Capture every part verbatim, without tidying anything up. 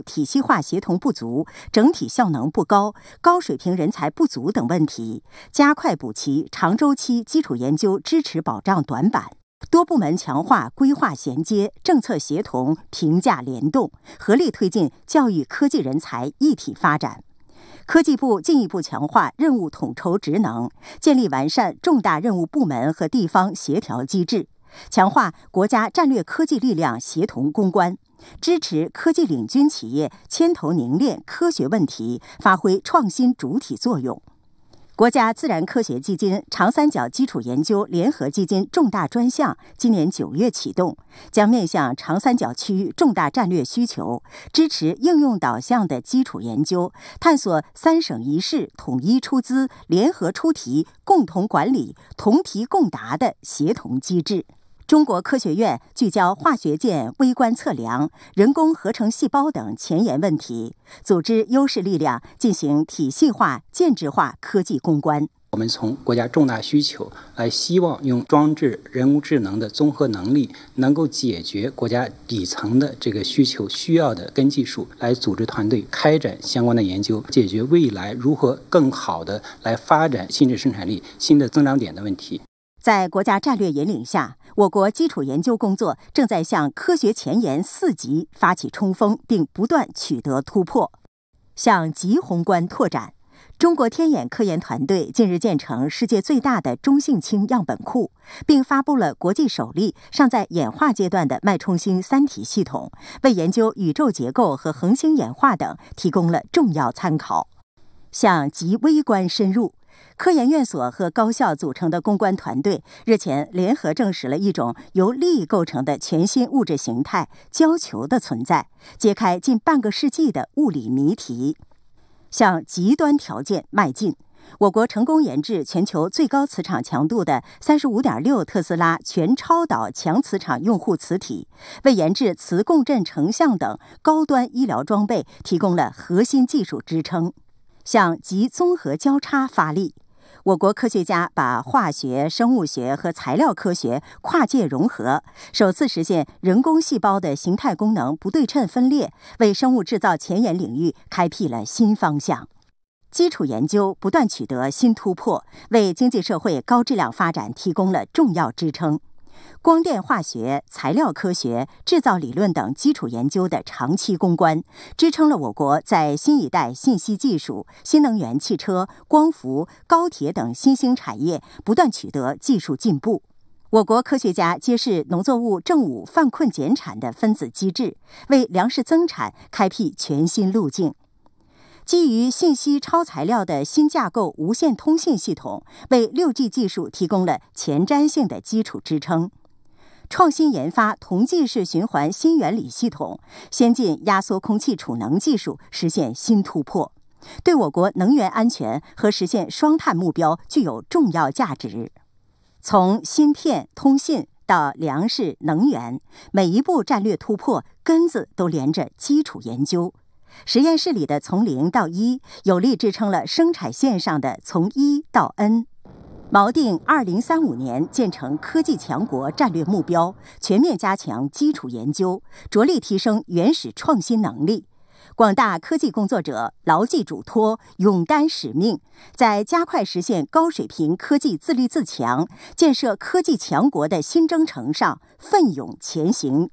体系化协同不足、整体效能不高、高水平人才不足等问题，加快补齐长周期基础研究支持保障短板。多部门强化规划衔接、政策协同、评价联动，合力推进教育科技人才一体发展。科技部进一步强化任务统筹职能，建立完善重大任务部门和地方协调机制，强化国家战略科技力量协同攻关，支持科技领军企业牵头凝练科学问题，发挥创新主体作用。国家自然科学基金长三角基础研究联合基金重大专项今年九月启动，将面向长三角区域重大战略需求，支持应用导向的基础研究，探索三省一市统一出资、联合出题、共同管理、同题共答的协同机制。中国科学院聚焦化学键微观测量、人工合成细胞等前沿问题，组织优势力量进行体系化、建制化科技攻关。 我们从国家重大需求来，希望用装置、人工智能的综合能力，能够解决国家底层的这个需求需要的根技术，来组织团队开展相关的研究，解决未来如何更好的来发展新的生产力、新的增长点的问题。 在国家战略引领下，我国基础研究工作正在向科学前沿四级发起冲锋，并不断取得突破。向极宏观拓展，中国天眼科研团队近日建成世界最大的中性氢样本库，并发布了国际首例尚在演化阶段的脉冲星三体系统，为研究宇宙结构和恒星演化等提供了重要参考。向极微观深入，科研院所和高校组成的攻关团队日前联合证实了一种由力构成的全新物质形态——胶球的存在，揭开近半个世纪的物理谜题。向极端条件迈进，我国成功研制全球最高磁场强度的 三十五点六 特斯拉全超导强磁场用户磁体，为研制磁共振成像等高端医疗装备提供了核心技术支撑。向极综合交叉发力，我国科学家把化学、生物学和材料科学跨界融合，首次实现人工细胞的形态功能不对称分裂，为生物制造前沿领域开辟了新方向。基础研究不断取得新突破，为经济社会高质量发展提供了重要支撑。光电化学、材料科学、制造理论等基础研究的长期攻关，支撑了我国在新一代信息技术、新能源汽车、光伏、高铁等新兴产业不断取得技术进步。我国科学家揭示农作物正午犯困减产的分子机制，为粮食增产开辟全新路径。基于信息超材料的新架构无线通信系统，为 六 G 技术提供了前瞻性的基础支撑。创新研发同济式循环新原理系统，先进压缩空气储能技术实现新突破，对我国能源安全和实现双碳目标具有重要价值。从芯片、通信到粮食、能源，每一步战略突破根子都连着基础研究。实验室里的从零到一，有力支撑了生产线上的从一到 N。锚定二零三五年建成科技强国战略目标，全面加强基础研究，着力提升原始创新能力。广大科技工作者牢记嘱托，勇担使命，在加快实现高水平科技自立自强、建设科技强国的新征程上奋勇前行。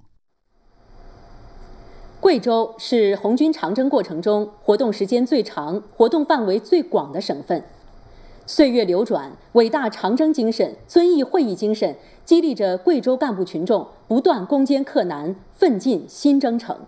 贵州是红军长征过程中活动时间最长、活动范围最广的省份。岁月流转，伟大长征精神、遵义会议精神激励着贵州干部群众不断攻坚克难，奋进新征程。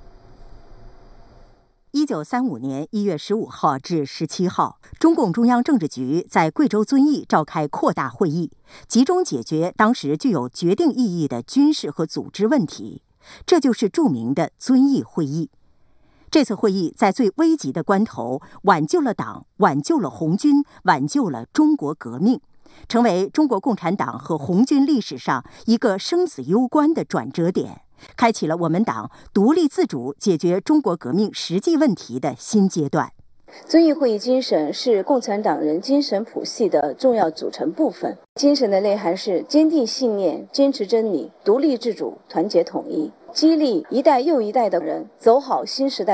一九三五年一月十五号至十七号，中共中央政治局在贵州遵义召开扩大会议，集中解决当时具有决定意义的军事和组织问题。这就是著名的遵义会议。这次会议在最危急的关头，挽救了党，挽救了红军，挽救了中国革命，成为中国共产党和红军历史上一个生死攸关的转折点，开启了我们党独立自主解决中国革命实际问题的新阶段。 遵义会议精神是共产党人精神谱系的重要组成部分。精神的内涵是坚定信念、坚持真理、独立自主、团结统一，激励一代又一代的人走好新时代